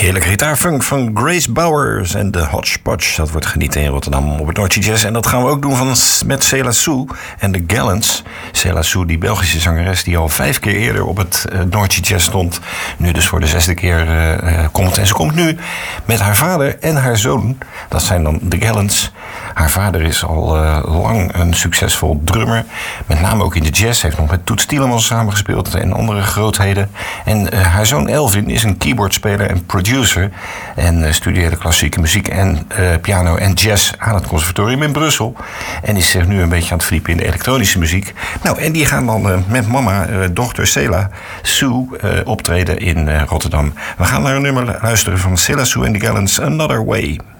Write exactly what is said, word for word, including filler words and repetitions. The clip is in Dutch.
Heerlijke gitaarfunk van Grace Bowers en de Hodgepodge. Dat wordt genieten in Rotterdam op het Noordse Jazz. En dat gaan we ook doen van, met Céla Sou en de Gallants. Céla Sou, die Belgische zangeres die al vijf keer eerder op het uh, Noordse Jazz stond. Nu dus voor de zesde keer uh, komt. En ze komt nu met haar vader en haar zoon. Dat zijn dan de Gallants. Haar vader is al uh, lang een succesvol drummer. Met name ook in de jazz. Heeft nog met Toots Thielemans samengespeeld en andere grootheden. En uh, haar zoon Elvin is een keyboardspeler en producer. En uh, studeerde klassieke muziek en uh, piano en jazz aan het conservatorium in Brussel. En is zich nu een beetje aan het verdiepen in de elektronische muziek. Nou, en die gaan dan uh, met mama, uh, dochter Céla Sou, uh, optreden in uh, Rotterdam. We gaan naar een nummer luisteren van Céla Sou en de Gallants, Another Way.